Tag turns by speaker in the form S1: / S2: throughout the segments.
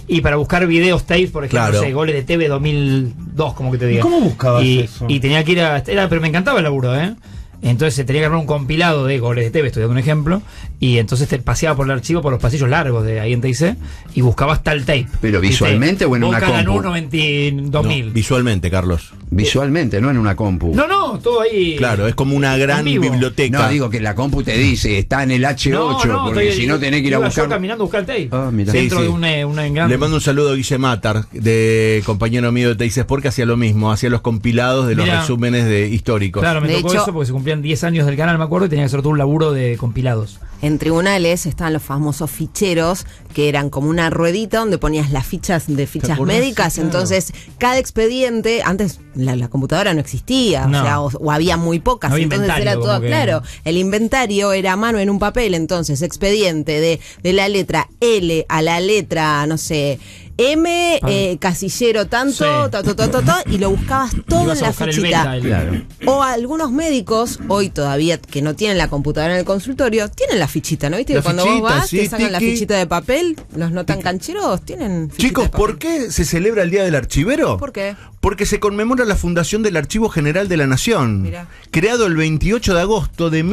S1: Y para buscar videos tapes, por ejemplo,
S2: Claro.
S1: no sé, goles de TV 2002, como que te diga.
S3: ¿Cómo buscabas eso?
S1: Y tenía que ir pero me encantaba el laburo, ¿eh? Entonces se tenía que armar un compilado de goles de TV, estoy dando un ejemplo, y entonces te paseaba por el archivo, por los pasillos largos de ahí en TIC, y buscabas tal tape.
S4: ¿Pero visualmente o en una
S1: Boca ganó
S4: compu?
S1: 92.000.
S2: No, visualmente, Carlos.
S4: Visualmente, no en una compu.
S1: No, todo ahí.
S2: Claro, es como una gran
S1: en vivo.
S2: biblioteca.
S4: No, digo que la compu te dice, está en el H8, porque si no tenés que ir a
S1: iba
S4: buscar.
S1: yo caminando a buscar el tape.
S4: Ah, mirá.
S1: Dentro
S2: Sí,
S1: de
S2: sí.
S1: una gran...
S2: Le mando un saludo a Guille Matar, de compañero mío de TIC Sport, que hacía lo mismo, hacía los compilados de los
S1: Mirá.
S2: resúmenes históricos.
S1: Claro, me
S5: De
S1: tocó
S5: hecho-
S1: eso porque se cumplían 10 años del canal, me acuerdo, y tenía que hacer todo un laburo de compilados.
S5: En tribunales estaban los famosos ficheros, que eran como una ruedita donde ponías las fichas de fichas
S2: acordás?
S5: médicas.
S2: Sí, claro.
S5: Entonces, cada expediente, antes la computadora no existía,
S1: No.
S5: o sea, o había muy pocas.
S1: No había
S5: Entonces
S1: inventario,
S5: era todo,
S1: como que-
S5: claro, el inventario era a mano en un papel. Entonces, expediente de la letra L a la letra, no sé, M, casillero tanto,
S1: Sí.
S5: y lo buscabas todo
S1: Ibas
S5: en
S1: a
S5: la
S1: buscar el
S5: fichita.
S1: beta,
S4: Claro.
S5: O algunos médicos, hoy todavía que no tienen la computadora en el consultorio, tienen la fichita, ¿no? ¿Viste?
S2: La
S5: Que cuando
S2: fichita,
S5: vos vas,
S2: sí,
S5: te sacan la
S2: tiki.
S5: fichita de papel, los no tan cancheros, tienen fichita
S2: Chicos,
S5: de papel.
S2: ¿por qué se celebra el Día del Archivero?
S5: ¿Por qué?
S2: Porque se conmemora la fundación del Archivo General de la Nación,
S5: Mirá.
S2: creado el 28 de agosto de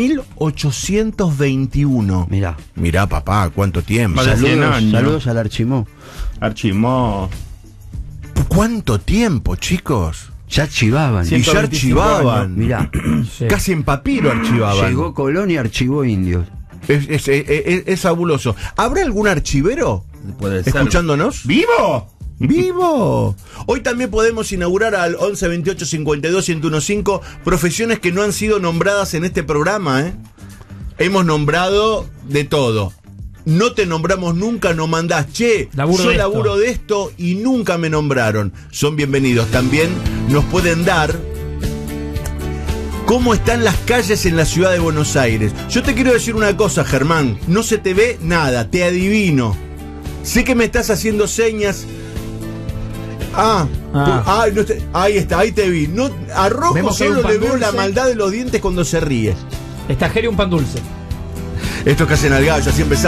S2: 1821. Mirá, papá, cuánto tiempo.
S3: Vale. 100 años.
S4: Saludos al Archimó.
S3: Archimó.
S2: ¿Cuánto tiempo, chicos?
S4: Ya archivaban.
S2: Y ya
S3: 125
S2: archivaban.
S4: Mirá,
S1: Sí.
S2: Casi en papiro archivaban.
S4: llegó Colón y archivó indios.
S2: Es fabuloso. ¿Habrá algún archivero
S3: Puede ser.
S2: escuchándonos?
S3: ¡Vivo!
S2: ¡Vivo! Hoy también podemos inaugurar al 11 28 52 1015 profesiones que no han sido nombradas en este programa, ¿eh? Hemos nombrado de todo. No te nombramos nunca, no mandás, che,
S1: Laburo
S2: yo
S1: de esto.
S2: laburo de esto y nunca me nombraron. Son bienvenidos. También nos pueden dar cómo están las calles en la ciudad de Buenos Aires. Yo te quiero decir una cosa, Germán. No se te ve nada, te adivino. Sé que me estás haciendo señas. Ahí está, ahí te vi. No, a Rojo
S1: Vemos que hay
S2: solo
S1: un pan
S2: le veo la
S1: dulce.
S2: maldad de los dientes cuando se ríe.
S1: Está Jere un pan dulce.
S2: Esto es que hacen al gallo, siempre